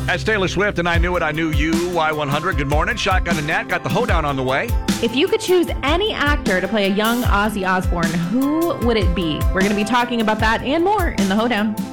That's Taylor Swift and I Knew It, I Knew You, Y100. Good morning. Shotgun and Nat got the hoedown on the way. If you could choose any actor to play a young Ozzy Osbourne, who would it be? We're going to be talking about that and more in the hoedown.